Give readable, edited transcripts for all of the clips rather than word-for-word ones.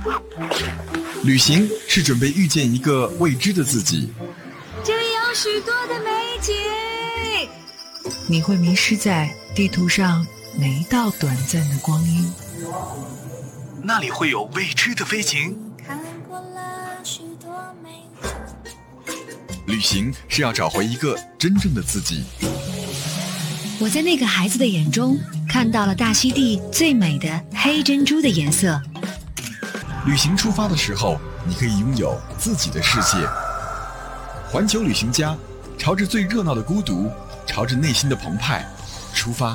旅行是准备遇见一个未知的自己， 这里有许多的美景， 你会迷失在地图上每一道短暂的光阴， 那里会有未知的飞行。 看过了许多美景。 旅行是要找回一个真正的自己。 我在那个孩子的眼中看到了大溪地最美的黑珍珠的颜色。 旅行出发的时候，你可以拥有自己的世界。环球旅行家，朝着最热闹的孤独，朝着内心的澎湃出发。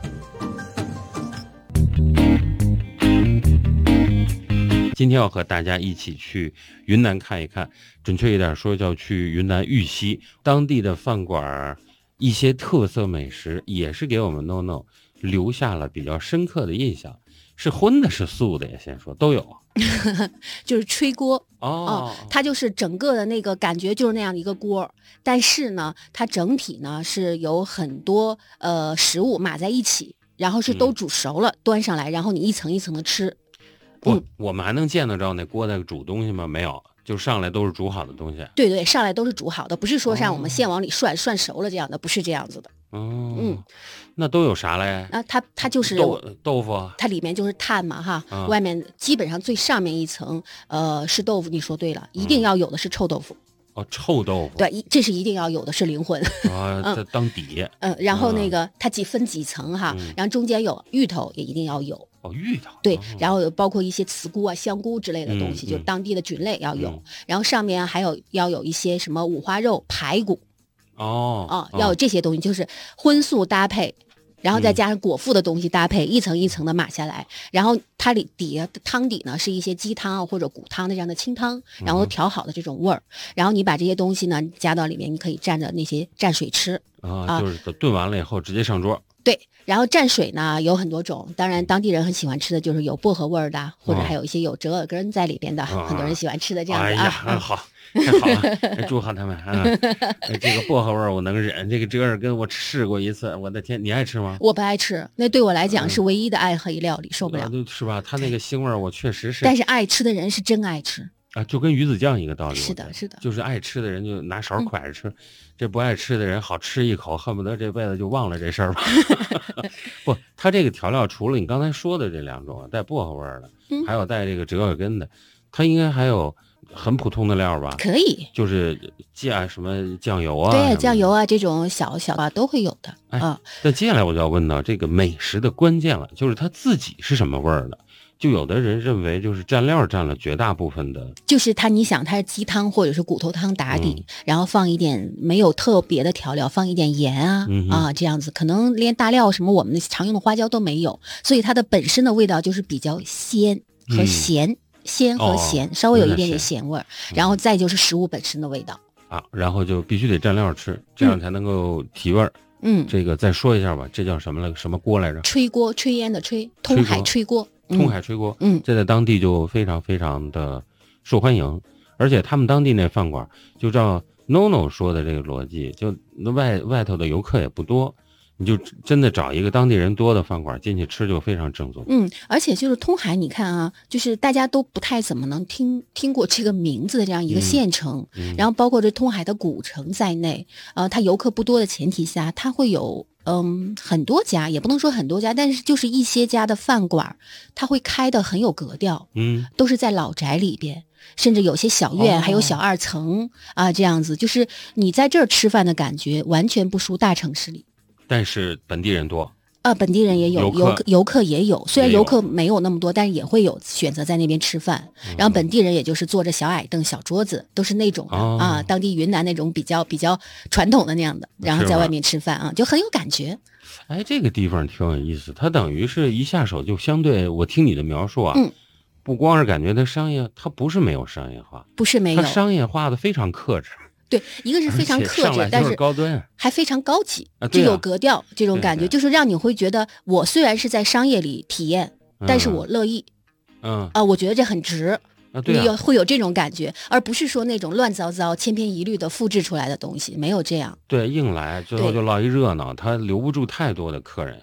今天要和大家一起去云南看一看，准确一点说叫去云南玉溪当地的饭馆，一些特色美食也是给我们 NONO 留下了比较深刻的印象。是荤的是素的呀？先说都有。 就是吹锅它就是整个的那个感觉就是那样的一个锅，但是呢它整体呢是有很多食物码在一起，然后是都煮熟了，端上来，然后你一层一层的吃。 我们还能见得着那锅在煮东西吗？没有，就上来都是煮好的东西。 对对，上来都是煮好的，不是说像我们现往里涮熟了这样的，不是这样子的。 那都有啥嘞？ 它就是豆腐， 它里面就是碳嘛哈，外面基本上最上面一层是豆腐，你说对了，一定要有的是臭豆腐。 臭豆腐， 对，这是一定要有的，是灵魂这当底。 然后那个它分几层哈，然后中间有芋头也一定要有。 芋头对，然后包括一些茨菇啊、香菇之类的东西，就当地的菌类要有。然后上面要有一些什么五花肉、排骨。要有这些东西，就是荤素搭配，然后再加上果腹的东西搭配，一层一层的码下来。然后它底下汤底呢是一些鸡汤或者骨汤的这样的清汤，然后调好的这种味儿。然后你把这些东西呢加到里面，你可以蘸着那些蘸水吃就是炖完了以后直接上桌。 对，然后蘸水呢有很多种，当然当地人很喜欢吃的就是有薄荷味儿的，或者还有一些有折耳根在里边的，很多人喜欢吃的这样子好。太好了，祝贺他们啊！这个薄荷味我能忍，这个折耳根我试过一次，我的天，你爱吃吗？ 我不爱吃，那对我来讲是唯一的暗黑料理，受不了。 是吧？它那个腥味我确实是。 但是爱吃的人是真爱吃啊，就跟鱼子酱一个道理。 是的，是的， 就是爱吃的人就拿勺蒯着吃，这不爱吃的人好吃一口，恨不得这辈子就忘了这事儿吧。不，它这个调料除了你刚才说的这两种带薄荷味的，还有带这个折耳根的，它应该还有很普通的料吧？ 可以， 就是什么酱油啊， 对，酱油啊这种小都会有的那接下来我就要问到这个美食的关键了，就是它自己是什么味儿的？就有的人认为就是蘸料占了绝大部分的， 就是你想它是鸡汤或者是骨头汤打底，然后放一点没有特别的调料，放一点盐这样子，可能连大料什么我们常用的花椒都没有，所以它的本身的味道就是比较鲜和咸。鲜和咸，稍微有一点点咸味儿，然后再就是食物本身的味道然后就必须得蘸料吃，这样才能够提味儿。这个再说一下吧，这叫什么锅来着？ 吹锅，炊烟的炊，通海吹锅。 通海吹锅，这在当地就非常非常的受欢迎，而且他们当地那饭馆就照 NONO 说的这个逻辑，就外头的游客也不多。你就真的找一个当地人多的饭馆进去吃就非常正宗。 而且就是通海，你看啊，就是大家都不太怎么能听过这个名字的这样一个县城，然后包括这通海的古城在内，它游客不多的前提下，它会有很多家，也不能说很多家，但是就是一些家的饭馆，它会开得很有格调，都是在老宅里边。甚至有些小院还有小二层这样子，就是你在这儿吃饭的感觉完全不输大城市里。 但是本地人多本地人也有，游客也有，虽然游客没有那么多，但是也会有选择在那边吃饭。然后本地人也就是坐着小矮凳、小桌子，都是那种的当地云南那种比较传统的那样的，然后在外面吃饭就很有感觉。 这个地方挺有意思，它等于是一下手就相对，我听你的描述不光是感觉它商业，它不是没有商业化， 不是没有， 它商业化的非常克制。 对，一个是非常克制，但是高端， 还非常高级，就有格调这种感觉，就是让你会觉得我虽然是在商业里体验，但是我乐意，我觉得这很值，你会有这种感觉，而不是说那种乱糟糟、千篇一律的复制出来的东西，没有这样。 对，硬来最后就落一热闹，他留不住太多的客人。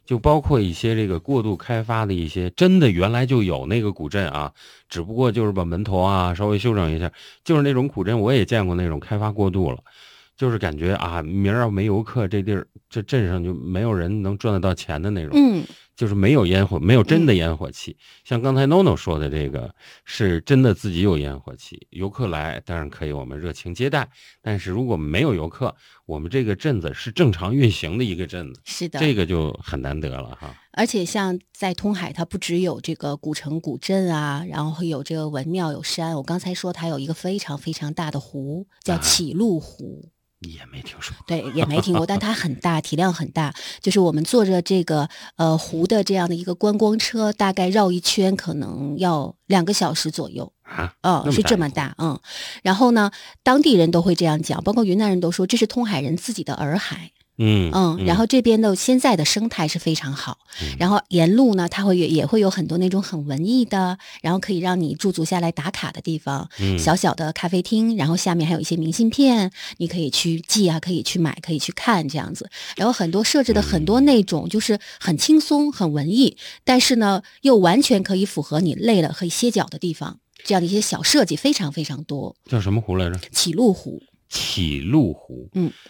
就包括一些这个过度开发的一些，真的原来就有那个古镇啊，只不过就是把门头啊稍微修整一下，就是那种古镇我也见过那种开发过度了，就是感觉啊，明儿要没游客，这地儿这镇上就没有人能赚得到钱的那种。就是没有烟火，没有真的烟火气。像刚才 NONO 说的这个，是真的自己有烟火气，游客来当然可以我们热情接待，但是如果没有游客，我们这个镇子是正常运行的一个镇子， 是的， 这个就很难得了哈。 而且像在通海，它不只有这个古城古镇啊，然后会有这个文庙有山。我刚才说它有一个非常非常大的湖，叫启路湖。 也没听说过， 对，也没听过，但它很大，体量很大。就是我们坐着这个湖的这样的一个观光车，大概绕一圈可能要2个小时左右啊， 是这么大，然后呢，当地人都会这样讲，包括云南人都说这是通海人自己的洱海。然后这边的现在的生态是非常好，然后沿路呢，它也会有很多那种很文艺的，然后可以让你驻足下来打卡的地方，小小的咖啡厅，然后下面还有一些明信片，你可以去寄啊，可以去买，可以去看这样子。然后很多设置的很多那种就是很轻松、很文艺，但是呢又完全可以符合你累了可以歇脚的地方，这样的一些小设计非常非常多。 叫什么湖来着？ 启路湖。 启路湖。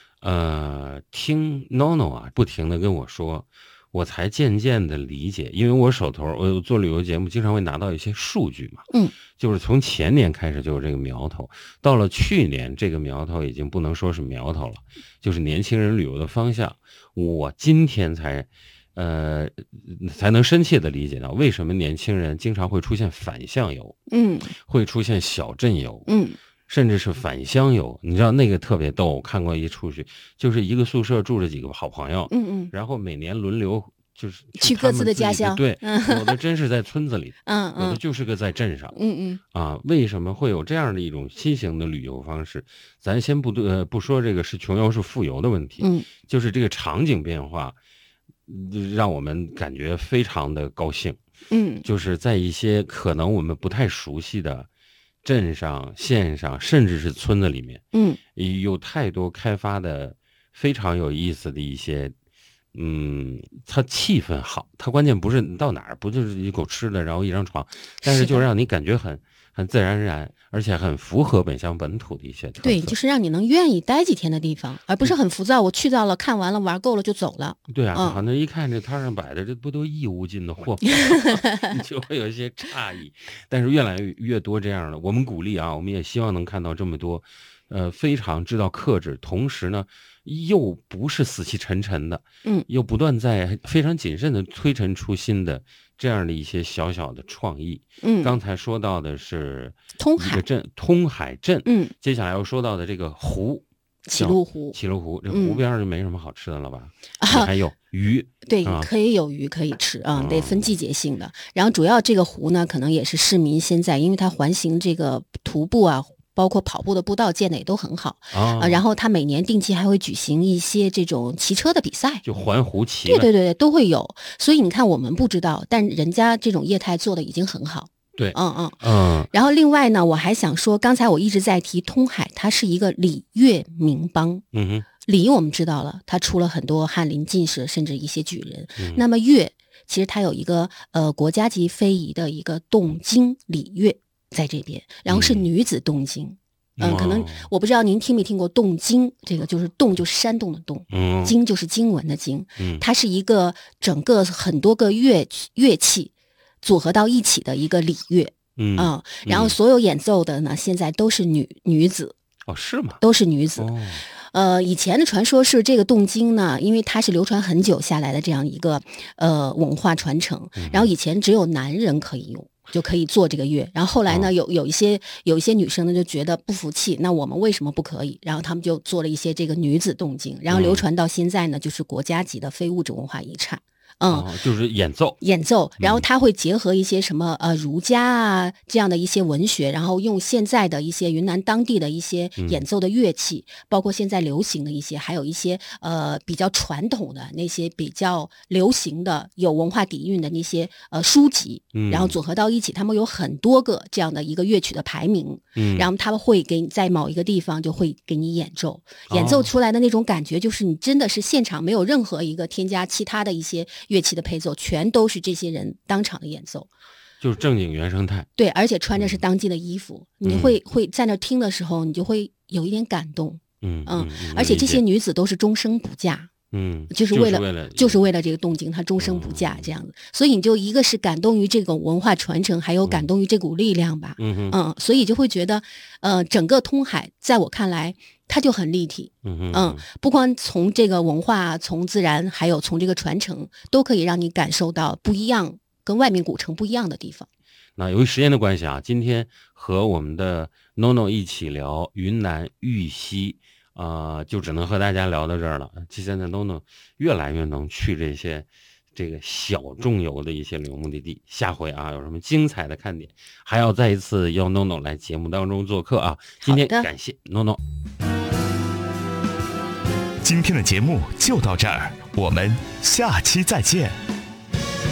听 NONO 啊不停的跟我说，我才渐渐的理解，因为我手头我做旅游节目经常会拿到一些数据嘛，就是从前年开始就有这个苗头，到了去年这个苗头已经不能说是苗头了，就是年轻人旅游的方向。我今天才能深切的理解到为什么年轻人经常会出现反向游，会出现小镇游，甚至是返乡游。你知道那个特别逗，我看过一出去，就是一个宿舍住着几个好朋友，然后每年轮流就是去各自的家乡， 对，有的真是在村子里，有的就是个在镇上，为什么会有这样的一种新型的旅游方式？咱先不说这个是穷游是富游的问题，就是这个场景变化，让我们感觉非常的高兴，就是在一些可能我们不太熟悉的镇上、县上，甚至是村子里面，有太多开发的非常有意思的一些，它气氛好，它关键不是你到哪儿不就是一口吃的，然后一张床，但是就让你感觉很自然而然，而且很符合本乡本土的一些特色。 对，就是让你能愿意待几天的地方，而不是很浮躁。我去到了，看完了，玩够了就走了。 对啊，好像一看这摊上摆的，这不都义乌进的货，你就会有一些诧异。但是越来越多这样的，我们鼓励啊，我们也希望能看到这么多，非常知道克制，同时呢，又不是死气沉沉的，又不断在非常谨慎的推陈出新的。这样的一些小小的创意，刚才说到的是通海镇，通海镇，接下来要说到的这个湖， 启路湖， 启路湖，这湖边就没什么好吃的了吧？还有鱼， 对，可以有鱼可以吃啊，得分季节性的。然后主要这个湖呢，可能也是市民现在，因为它环形这个徒步啊。包括跑步的步道建的也都很好然后他每年定期还会举行一些这种骑车的比赛， 就环湖骑， 对，都会有。所以你看我们不知道，但人家这种业态做的已经很好。 对， 然后另外呢，我还想说，刚才我一直在提通海，它是一个礼乐名邦。礼我们知道了，它出了很多翰林进士，甚至一些举人。那么乐，其实它有一个国家级非遗的一个动经礼乐。在这边，然后是女子动经，可能我不知道您听没听过动经，这个就是动就是山洞的动，经就是经文的经，它是一个整个很多个乐器组合到一起的一个礼乐，然后所有演奏的呢，现在都是女子， 是吗？ 都是女子。以前的传说是这个动经呢，因为它是流传很久下来的这样一个文化传承，然后以前只有男人可以用。就可以做这个乐，然后后来呢，有一些女生呢就觉得不服气，那我们为什么不可以？然后他们就做了一些这个女子动经，然后流传到现在呢，就是国家级的非物质文化遗产。 就是演奏， 然后它会结合一些什么儒家啊这样的一些文学，然后用现在的一些云南当地的一些演奏的乐器，包括现在流行的一些，还有一些比较传统的那些比较流行的有文化底蕴的那些书籍，然后组合到一起，他们有很多个这样的一个乐曲的排名，然后他们会给你在某一个地方就会给你演奏出来的那种感觉，就是你真的是现场没有任何一个添加其他的一些乐器的配奏，全都是这些人当场的演奏。 就是正经原生态。 对，而且穿着是当季的衣服，你会在那听的时候，你就会有一点感动。而且这些女子都是终生不嫁。就是为了这个动静，她终生不嫁这样子，所以你就一个是感动于这种文化传承，还有感动于这股力量吧。所以就会觉得，整个通海在我看来，它就很立体。不光从这个文化、从自然，还有从这个传承，都可以让你感受到不一样，跟外面古城不一样的地方。 那由于时间的关系啊，今天和我们的 NONO 一起聊云南玉溪。就只能和大家聊到这儿了。现在 NONO 越来越能去这个小众游的一些旅游目的地。下回啊，有什么精彩的看点，还要再一次邀 NONO 来节目当中做客啊。今天感谢 NONO。 今天的节目就到这儿，我们下期再见。